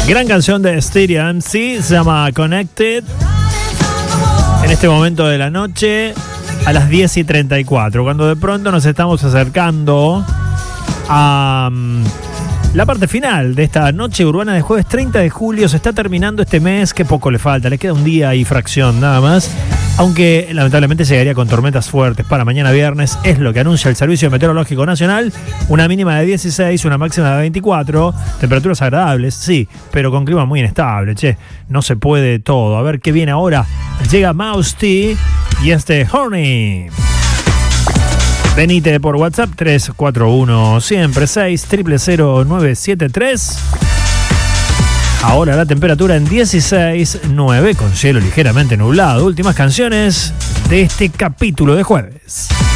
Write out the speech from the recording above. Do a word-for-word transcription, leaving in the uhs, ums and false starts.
Gran canción de Stereo M C, se llama Connected. En este momento de la noche, a las diez y treinta y cuatro, cuando de pronto nos estamos acercando a um, la parte final de esta noche urbana de jueves treinta de julio. Se está terminando este mes, que poco le falta, le queda un día y fracción nada más. Aunque lamentablemente llegaría con tormentas fuertes para mañana viernes, es lo que anuncia el Servicio Meteorológico Nacional. Una mínima de dieciséis, una máxima de veinticuatro, temperaturas agradables, sí, pero con clima muy inestable, che, no se puede todo. A ver qué viene ahora. Llega Mouse T y este Horny. Venite por WhatsApp tres cuatro uno siempre seis cero cero cero nueve siete tres. Ahora la temperatura en dieciséis punto nueve con cielo ligeramente nublado. Últimas canciones de este capítulo de jueves.